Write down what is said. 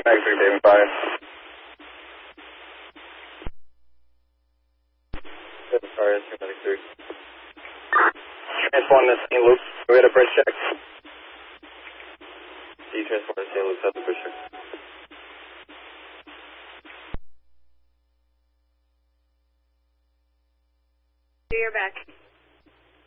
X-ray David 5. Sorry, that's Medic 3. Transport to St. Luke. We had a bridge check. D transport to St. Luke, that's a bridge check. You're back.